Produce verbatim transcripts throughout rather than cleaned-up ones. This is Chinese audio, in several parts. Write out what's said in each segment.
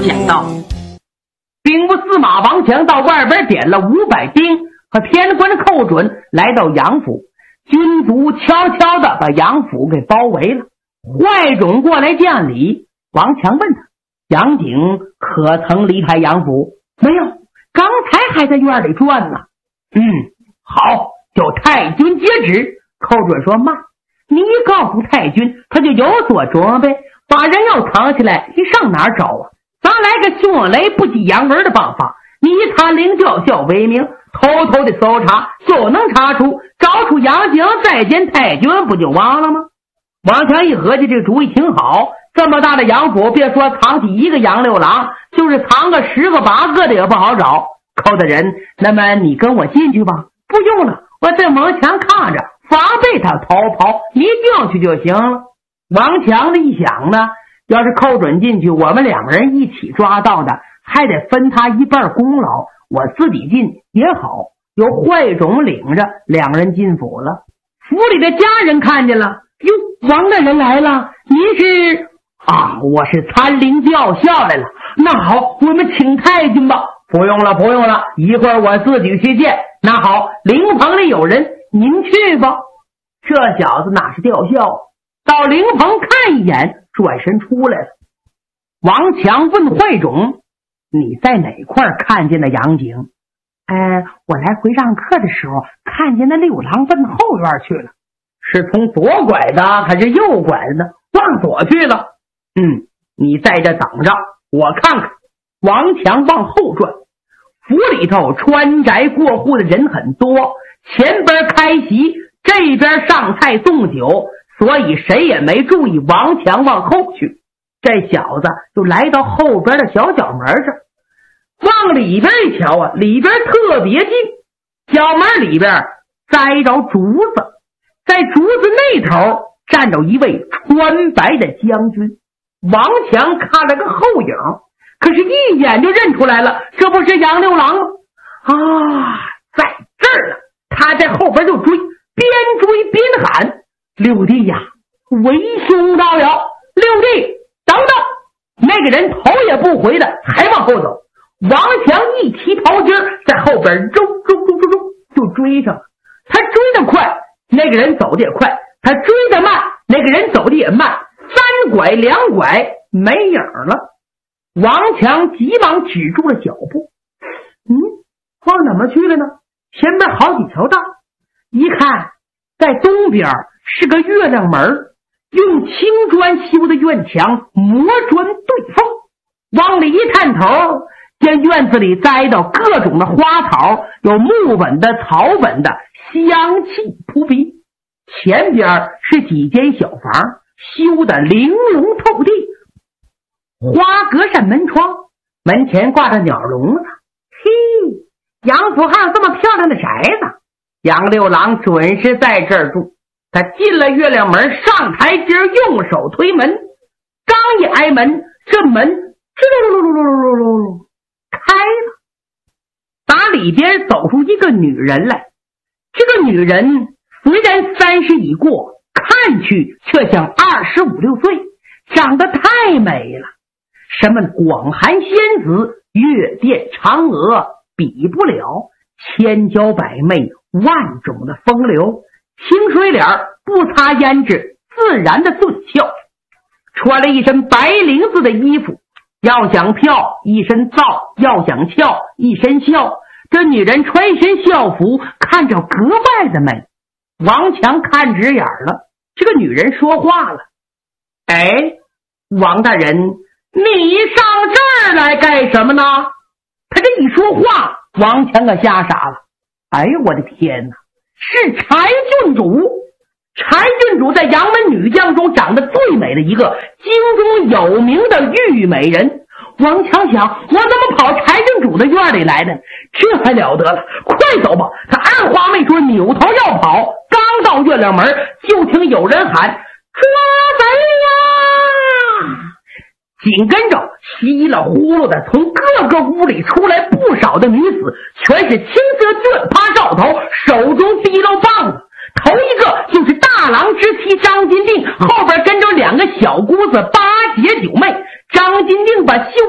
讲道：兵部司马王强到外边点了五百兵和天官寇准来到杨府，军卒悄悄地把杨府给包围了。坏种过来见礼，王强问他：杨景可曾离开杨府？没有，刚才还在院里转呢。嗯，好，叫太君接旨。寇准说：慢，你告诉太君，他就有所准备，把人要藏起来，你上哪儿找啊？咱来个迅雷不及掩耳的办法，你以探灵吊孝为名，偷偷的搜查，就能查出，找出杨景，再见太君，不就完了吗？王强一合计，这个主意挺好，这么大的杨府，别说藏起一个杨六郎，就是藏个十个八个的也不好找。寇大人，那么你跟我进去吧。不用了，我在门前看着，防备他逃跑，你进去就行了。王强的一想呢，要是寇准进去，我们两个人一起抓到的，还得分他一半功劳，我自己进也好。由坏种领着，两人进府了。府里的家人看见了，哟，王大人来了，您是？啊，我是参灵吊孝来了。那好，我们请太君吧。不用了，不用了，一会儿我自己去见。那好，灵棚里有人，您去吧。这小子哪是吊孝，到灵棚看一眼，转身出来了。王强问坏种：你在哪块看见的杨景？呃，我来回让客的时候，看见那六郎奔后院去了。是从左拐的还是右拐的呢？往左去了。嗯，你在这等着，我看看。王强往后转，府里头穿宅过户的人很多，前边开席，这边上菜送酒，所以谁也没注意王强往后去。这小子就来到后边的小角门这儿，往里边一瞧啊，里边特别近，角门里边栽着竹子，在竹子那头站着一位穿白的将军。王强看了个后影，可是一眼就认出来了，这不是杨六郎吗？啊，在这儿了！他在后边就追，边追边喊：六弟呀，为兄到了！六弟，等等！那个人头也不回的还往后走。王强一提袍筋，在后边周周周周周就追上了。他追得快，那个人走得也快；他追得慢，那个人走得也慢。三拐两拐没影了。王强急忙止住了脚步。嗯，往哪么去了呢？前边好几条道，一看在东边是个月亮门，用青砖修的院墙，磨砖对缝。往里一探头，见院子里栽到各种的花草，有木本的、草本的，香气扑鼻。前边是几间小房，修的玲珑透地，花格扇门窗，门前挂着鸟笼子。嘿，杨府还有这么漂亮的宅子，杨六郎准是在这儿住。他进了月亮门，上台阶，用手推门，刚一挨门，这门吱噜噜噜噜噜噜噜开了，打里边走出一个女人来。这个女人虽然三十已过，看去却像二十五六岁，长得太美了，什么广寒仙子、月殿嫦娥比不了，千娇百媚，万种的风流，清水脸不擦胭脂，自然的俊俏，穿了一身白绫子的衣服，要想漂一身皂，要想俏一身笑。这女人穿一身校服，看着格外的美。王强看直眼了，这个女人说话了：哎，王大人，你上这儿来干什么呢？他这一说话，王强可吓傻了。哎呦我的天哪，是柴郡主！柴郡主在杨门女将中长得最美的一个，京中有名的玉美人。王强想，我怎么跑柴郡主的院里来呢？这还了得了，快走吧！他二话没说，扭头要跑，刚到月亮门，就听有人喊：抓贼呀！紧跟着稀里呼噜的从各个屋里出来不少的女子，全是青色绢趴罩头，手中提溜棒子。头一个就是大郎之妻张金定，后边跟着两个小姑子八姐九妹。张金定把袖子一挽，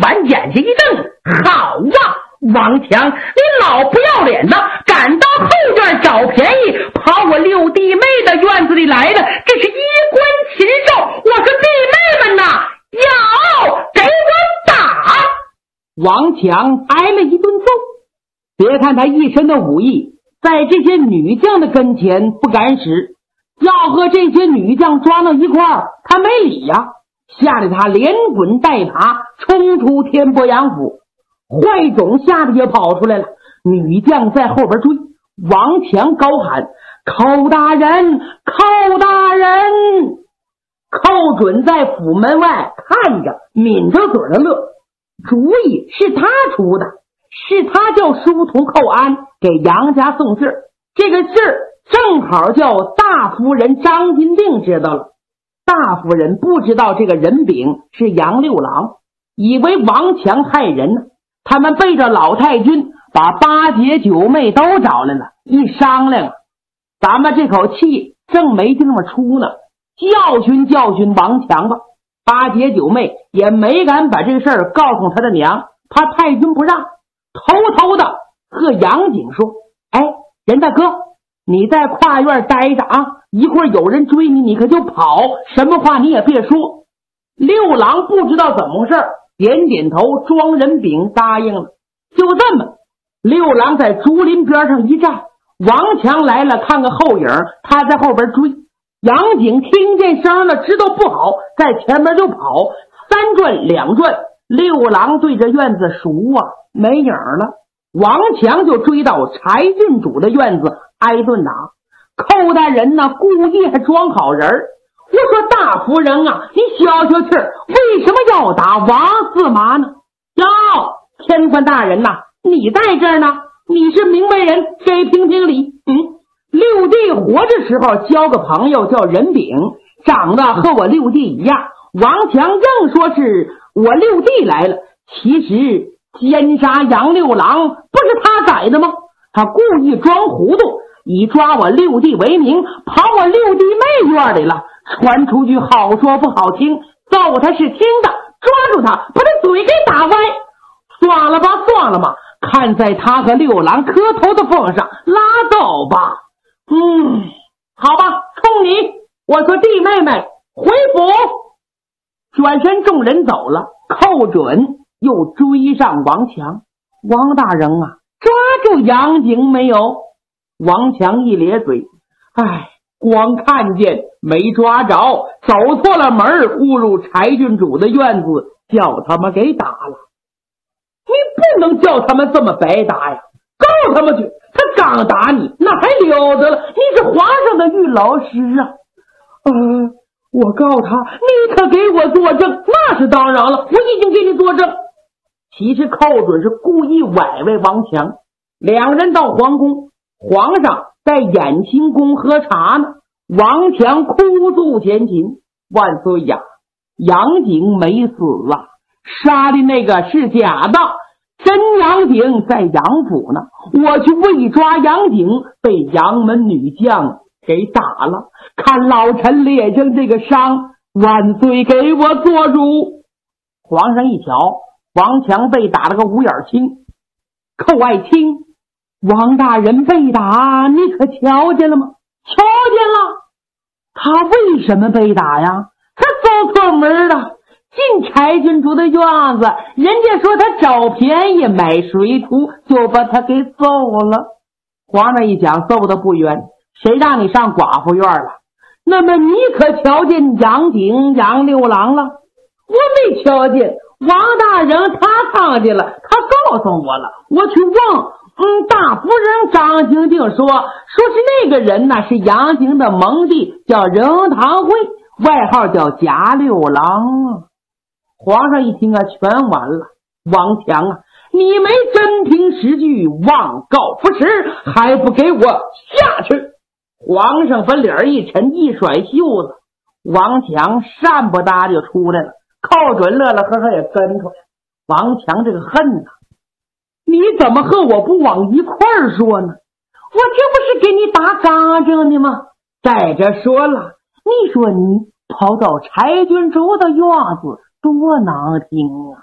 反眼睛一瞪，好啊，王强，你老不要脸的，敢到后院找便宜，跑我六弟妹的院子里来的，这是衣冠禽兽！我说弟妹们呐，要给我打！王强挨了一顿揍。别看他一身的武艺，在这些女将的跟前不敢使，要和这些女将装到一块儿，他没理呀，吓得他连滚带爬冲出天波杨府。坏种吓得也跑出来了，女将在后边追，王强高喊：寇大人，寇大人！寇准在府门外看着，抿着嘴的乐，主意是他出的，是他叫书童寇安给杨家送信，这个信正好叫大夫人张金定知道了。大夫人不知道这个人饼是杨六郎，以为王强害人呢。他们背着老太君把八姐九妹都找来了，一商量，咱们这口气正没地方出呢，教训教训王强吧。八姐九妹也没敢把这个事儿告诉他的娘，怕太君不让，偷偷的和杨景说：哎，任大哥，你在跨院待着啊，一会儿有人追你，你可就跑，什么话你也别说。六郎不知道怎么回事，点点头，装人饼答应了。就这么，六郎在竹林边上一站，王强来了，看个后影，他在后边追。杨景听见声了，知道不好，在前面就跑，三转两转，六郎对着院子数啊，没影了。王强就追到柴郡主的院子挨顿打。寇大人呢，故意还装好人。我说大夫人啊，你消消气儿，为什么要打王司马呢？哟，天官大人呐、啊，你在这儿呢，你是明白人，给评评理。嗯，六弟活着时候交个朋友叫任炳，长得和我六弟一样。王强硬说是我六弟来了，其实奸杀杨六郎不是他宰的吗？他故意装糊涂，以抓我六弟为名，跑我六弟妹院里了，传出去好说不好听，揍他是听的，抓住他把他嘴给打歪。算了吧算了吧，看在他和六郎磕头的份上，拉倒吧。嗯，好吧，冲你，我说弟妹妹回府。转身众人走了，寇准又追上王强。王大人啊，抓住杨景没有？王强一咧嘴，唉，光看见没抓着，走错了门，误入柴郡主的院子，叫他们给打了。你不能叫他们这么白打呀，告他们去，他刚打你那还了得了，你是皇上的御老师啊。呃我告他，你可给我作证。那是当然了，我已经给你作证。其实寇准是故意崴崴王强。两人到皇宫，皇上在衍清宫喝茶呢，王强哭诉前情：万岁呀，杨景没死啊，杀的那个是假的，真杨景在杨府呢，我去为抓杨景，被杨门女将给打了，看老臣脸上这个伤，万岁给我做主。皇上一瞧，王强被打了个五眼青。寇爱卿，王大人被打，你可瞧见了吗？瞧见了。他为什么被打呀？他走错门了，进柴郡主的院子，人家说他找便宜买水土，就把他给揍了。皇上一讲，揍的不冤，谁让你上寡妇院了？那么你可瞧见杨景、杨六郎了？我没瞧见。王大人他看见了，他告诉我了，我去问，嗯，大夫人张晶晶说，说是那个人呢，是杨景的蒙弟，叫任堂辉，外号叫贾六郎。皇上一听啊，全完了。王强啊，你没真凭实据，妄告不实，还不给我下去！皇上把脸一沉，一甩袖子，王强善不搭就出来了。寇准乐乐呵呵也跟出来。王强这个恨呐、啊，你怎么和我不往一块儿说呢？我这不是给你打刚正的吗？再者说了，你说你跑到柴郡主的院子多难听啊！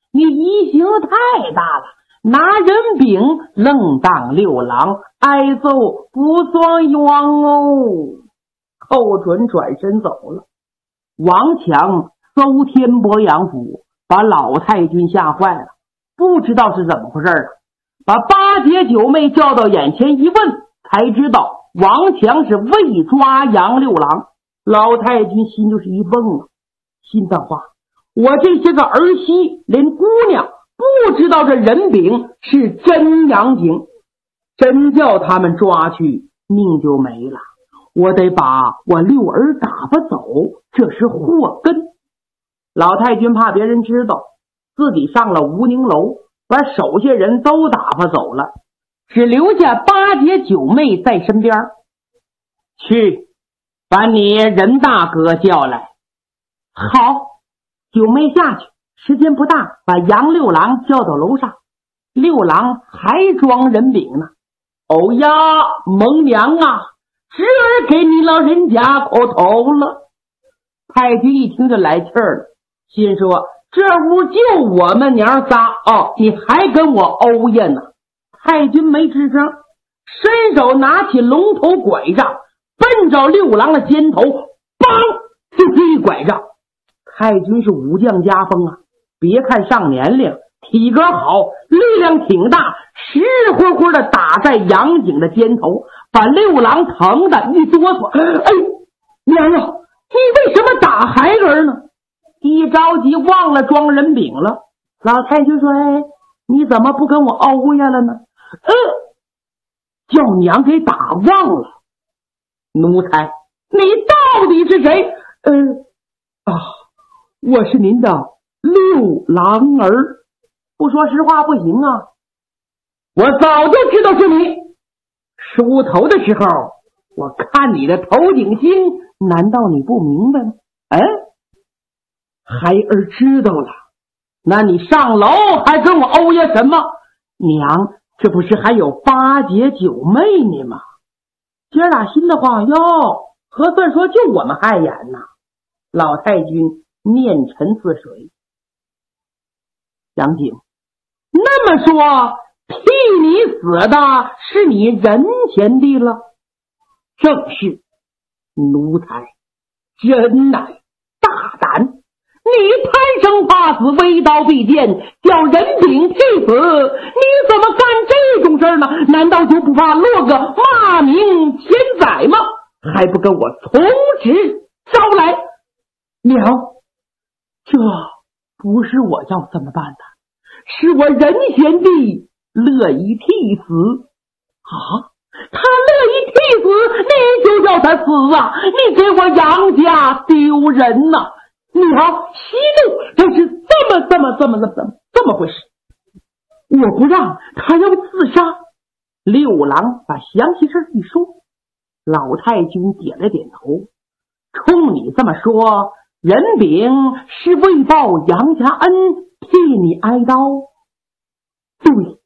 你疑心太大了，拿人饼愣当六郎，挨揍不算冤哦。寇准转身走了。王强搜天伯阳府，把老太君吓坏了，不知道是怎么回事啊。把八姐九妹叫到眼前一问，才知道王强是为抓杨六郎。老太君心就是一蹦啊，心脏话，我这些个儿媳连姑娘不知道这人饼是真杨景，真叫他们抓去，命就没了。我得把我六儿打发走，这是祸根。老太君怕别人知道，自己上了吴宁楼，把手下人都打发走了，只留下八姐九妹在身边。去，把你任大哥叫来。好，九妹下去，时间不大，把杨六郎叫到楼上。六郎还装人饼呢。哦呀，蒙娘啊，侄儿给你老人家磕头了。太君一听就来气儿了，心说这屋就我们娘仨哦，你还跟我欧艳呢。太君没吱声，伸手拿起龙头拐杖，奔着六郎的肩头，梆就是一拐杖。太君是武将家风啊，别看上年龄，体格好，力量挺大，实乎乎的打在杨景的肩头，把六郎疼的一哆嗦。哎，娘啊，你为什么打孩儿呢？一着急忘了装人饼了。老太君说：“哎，你怎么不跟我欧呀了呢？”呃，叫娘给打忘了。奴才，你到底是谁？呃啊，我是您的六郎儿。不说实话不行啊！我早就知道是你。梳头的时候，我看你的头顶星，难道你不明白吗？哎，孩儿知道了。那你上楼还跟我欧呀什么？娘，这不是还有八姐九妹呢吗？姐俩心的话，哟，合算说就我们害眼呐。老太君面沉似水。杨景，那么说替你死的是你人前的了？正是。奴才真乃大胆，你贪生怕死，为刀必剑，叫人饼替死，你怎么干这种事呢？难道就不怕落个骂名千载吗？还不跟我从实招来？娘，这不是我要这么办的，是我仁贤弟乐意替死啊！他乐意替死，你就要他死啊！你给我杨家丢人呐！娘，息怒，这是这么这么这么这么这么这么回事。我不让他要自杀。六郎把详细事一说，老太君点了点头。冲你这么说，人饼是为报杨家恩，替你挨刀。对，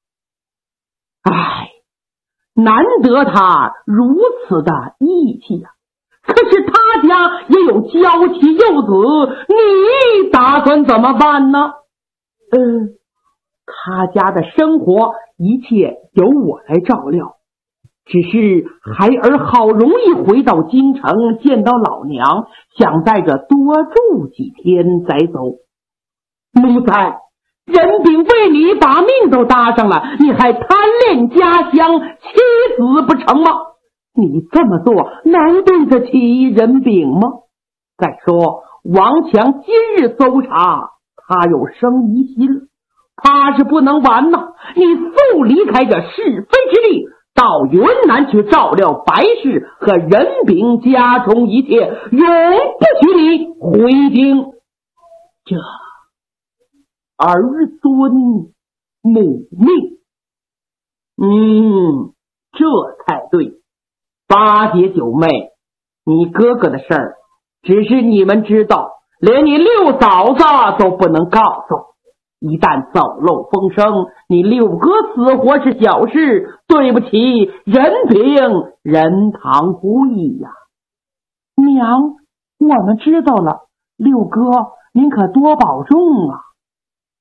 唉，难得他如此的义气呀、啊！可是他家也有娇妻幼子，你打算怎么办呢？嗯，他家的生活一切由我来照料，只是孩儿好容易回到京城见到老娘，想在这多住几天再走。奴才，人饼为你把命都搭上了，你还贪恋家乡妻子不成吗？你这么做能对得起人饼吗？再说王强今日搜查，他有生疑心，他是不能完呐！你速离开这是非之地，到云南去照料白氏和人饼家中一切，永不许你回京。这儿孙母命，嗯，这才对。八姐九妹，你哥哥的事儿只是你们知道，连你六嫂子都不能告诉。一旦走漏风声，你六哥死活是小事，对不起人饼人堂会呀。娘，我们知道了，六哥您可多保重啊。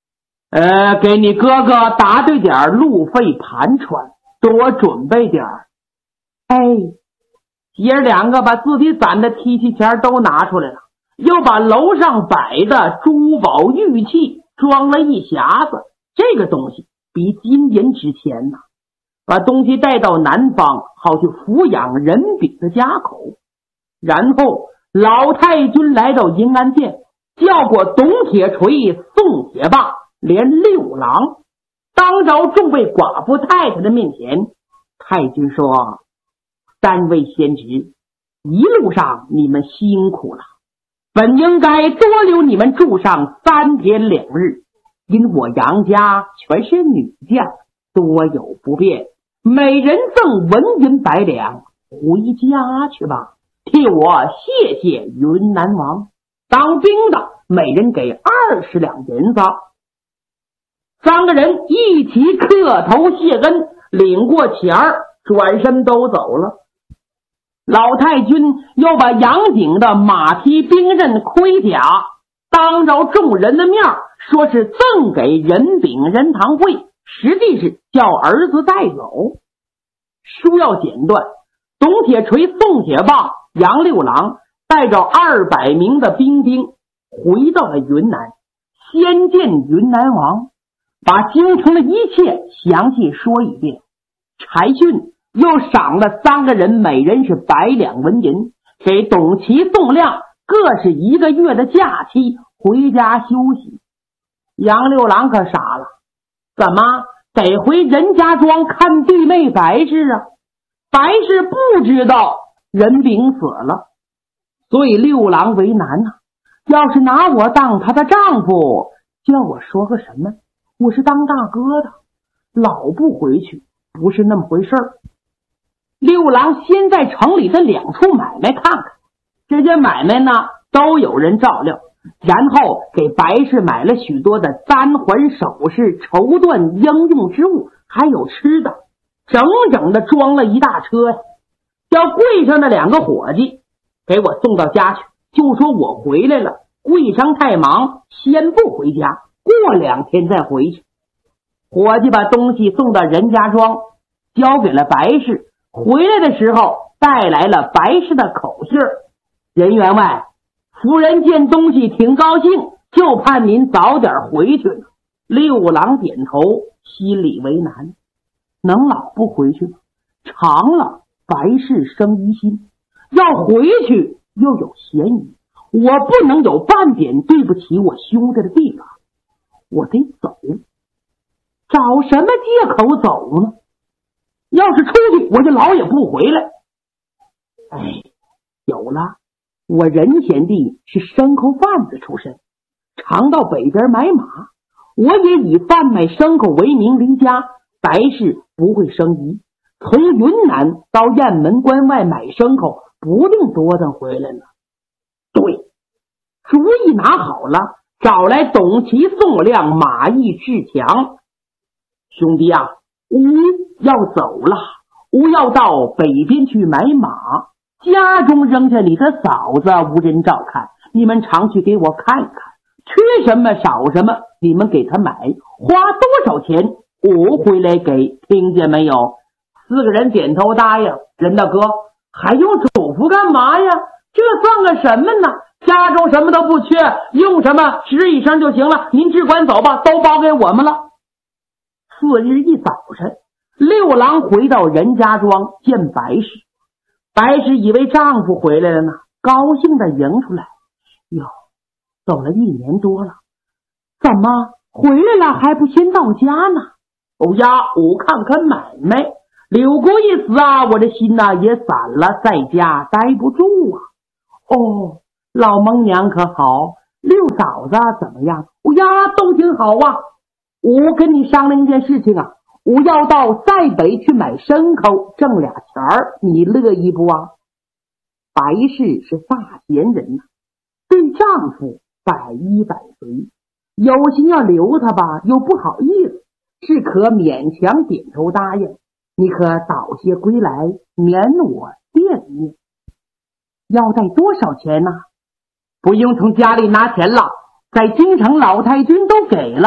呃，给你哥哥打对点路费盘缠，多准备点儿。哎，爷儿两个把自己攒的提气钱都拿出来了，又把楼上摆的珠宝玉器装了一匣子，这个东西比金银值钱呐、啊。把东西带到南方，好去抚养人丙的家口。然后老太君来到银安殿，叫过董铁锤、宋铁棒连六郎，当着众位寡妇太太的面前，太君说：三位贤侄，一路上你们辛苦了，本应该多留你们住上三天两日，因我杨家全是女将，多有不便，每人赠纹银百两，回家去吧，替我谢谢云南王。当兵的每人给二十两银子。三个人一起磕头谢恩，领过钱儿，转身都走了。老太君又把杨景的马蹄兵刃盔甲当着众人的面说是赠给任炳任堂会，实际是叫儿子带走。书要简短，董铁锤、宋铁棒、杨六郎带着二百名的兵丁回到了云南，先见云南王，把京城的一切详细说一遍。柴训又赏了三个人每人是百两纹银，给董齐、宋亮各是一个月的假期，回家休息。杨六郎可傻了，怎么得回任家庄看弟妹白氏啊？白氏不知道任炳死了，所以六郎为难啊。要是拿我当他的丈夫，叫我说个什么？我是当大哥的，老不回去不是那么回事儿。六郎先在城里的两处买卖看看，这些买卖呢都有人照料，然后给白氏买了许多的簪环首饰、绸缎应用之物，还有吃的，整整的装了一大车呀。叫柜上的两个伙计给我送到家去，就说我回来了，柜上太忙，先不回家，过两天再回去。伙计把东西送到任家庄，交给了白氏，回来的时候带来了白氏的口信儿：任员外，夫人见东西挺高兴，就盼您早点回去了。六郎点头，心里为难，能老不回去吗？长了白氏生疑心，要回去又有嫌疑，我不能有半点对不起我兄弟的地方，我得走。找什么借口走呢？要是出去，我就老也不回来。哎，有了，我任贤弟是牲口贩子出身，常到北边买马，我也以贩卖牲口为名离家，白氏不会生疑。从云南到雁门关外买牲口，不定多等回来呢。对，主意拿好了，找来董齐、宋亮、马邑、志强。兄弟啊，吾要走了，吾要到北边去买马，家中扔下你的嫂子无人照看，你们常去给我看看，缺什么少什么你们给他买，花多少钱我回来给，听见没有？四个人点头答应。任大哥，还用嘱咐干嘛呀？这算个什么呢？家中什么都不缺，用什么吱一声就行了，您只管走吧，都包给我们了。次日一早晨，六郎回到任家庄见白氏，白氏以为丈夫回来了呢，高兴的迎出来。哟，走了一年多了，怎么回来了还不先到家呢？哦呀，我看看买卖，柳国一死啊，我这心呐、啊、也散了，在家待不住啊。哦，老蒙娘可好？六嫂子怎么样？哦呀，都挺好啊。我跟你商量一件事情啊，我要到塞北去买牲口，挣俩钱儿，你乐意不啊？白氏是大贤人呐、啊，对丈夫百依百随，有心要留他吧，又不好意思，是可勉强点头答应。你可早些归来，免我惦念。要带多少钱呢、啊？不用从家里拿钱了，在京城老太君都给了，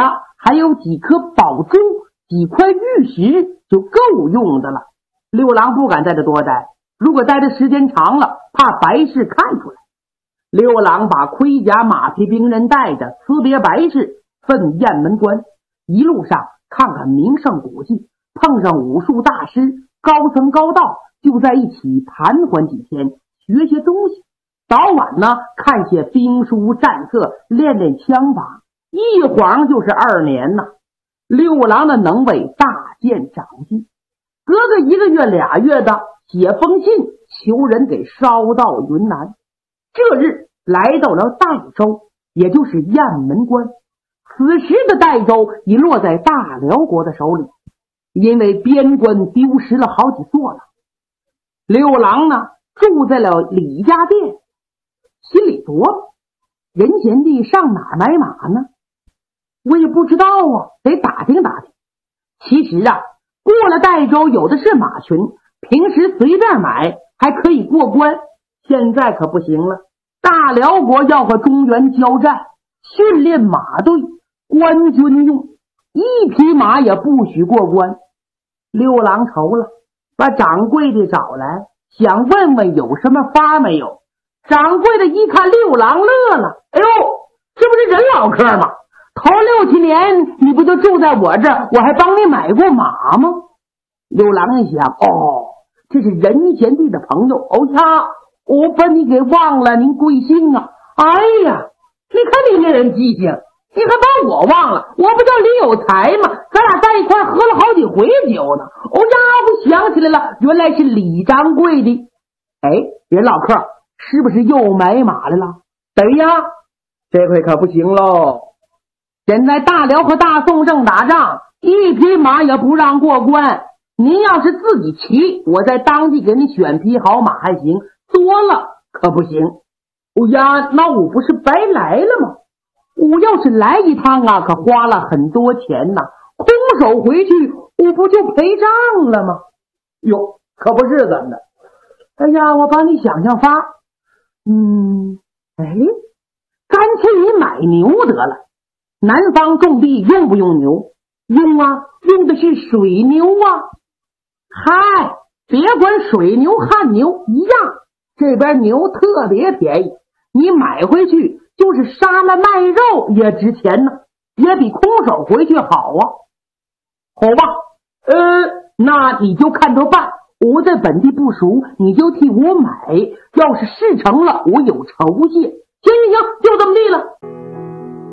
还有几颗宝珠，几块玉石就够用的了。六郎不敢在这多待，如果待的时间长了，怕白氏看出来。六郎把盔甲马匹兵人带着，辞别白氏，奔雁门关。一路上看看名胜古迹，碰上武术大师高僧高道，就在一起盘桓几天，学些东西。早晚呢，看些兵书战策，练练枪法，一晃就是二年呐。六郎的能为大见长进，隔个一个月俩月的写封信求人给捎到云南。这日来到了代州，也就是雁门关。此时的代州已落在大辽国的手里，因为边关丢失了好几座了。六郎呢，住在了李家店，心里琢磨，任贤弟上哪儿买马呢？我也不知道啊，得打听打听。其实啊，过了代州有的是马群，平时随便买还可以过关，现在可不行了。大辽国要和中原交战，训练马队，官军用，一匹马也不许过关。六郎愁了，把掌柜的找来，想问问有什么法没有。掌柜的一看六郎乐了，哎呦，这不是人老客吗？头六七年你不就住在我这儿，我还帮你买过马吗？六郎一想，哦，这是任贤弟的朋友。哦呀，我把你给忘了，您贵姓啊？哎呀，你看你这人记性，你还把我忘了，我不叫李有才吗？咱俩在一块喝了好几回酒呢。哦呀，我想起来了，原来是李掌柜的。哎，人老客是不是又买马来了？对呀，这回可不行喽。现在大辽和大宋正打仗，一匹马也不让过关。您要是自己骑，我在当地给你选匹好马还行，多了可不行。哦呀，那我不是白来了吗？我要是来一趟啊，可花了很多钱呐，空手回去我不就赔账了吗？哟，可不是怎么的。哎呀，我帮你想想法。嗯，哎，干脆你买牛得了。南方种地用不用牛？用啊，用的是水牛啊。嗨，别管水牛旱牛一样，这边牛特别便宜，你买回去就是杀了卖肉也值钱呢，也比空手回去好啊。好吧，呃，那你就看着办，我在本地不熟，你就替我买，要是事成了我有酬谢。行行行，就这么地了。